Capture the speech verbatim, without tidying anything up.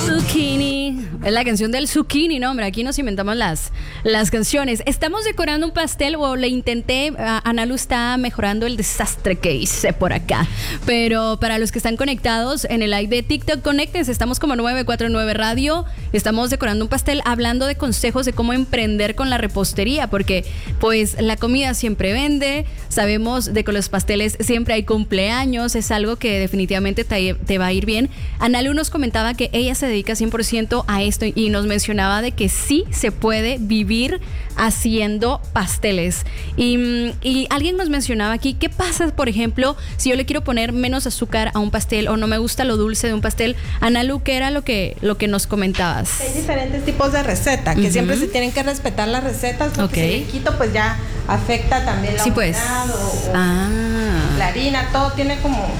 Zucchini. Es la canción del zucchini, no, hombre, aquí nos inventamos las, las canciones. Estamos decorando un pastel, o le intenté, uh, Analu está mejorando el desastre que hice por acá. Pero para los que están conectados en el live de TikTok, conéctense, estamos como nueve cuatro nueve Radio, estamos decorando un pastel, hablando de consejos de cómo emprender con la repostería, porque pues la comida siempre vende, sabemos de que los pasteles siempre hay cumpleaños, es algo que definitivamente te, te va a ir bien. Analu nos comentaba que ella se dedica cien por ciento a esto y nos mencionaba de que sí se puede vivir haciendo pasteles. Y, y alguien nos mencionaba aquí, ¿qué pasa, por ejemplo, si yo le quiero poner menos azúcar a un pastel o no me gusta lo dulce de un pastel? Analu, ¿qué era lo que, lo que nos comentabas? Hay diferentes tipos de receta, que uh-huh. siempre se tienen que respetar las recetas, porque okay. si le quito, pues ya afecta también la sí, humedad pues. o, o ah. la harina, todo tiene como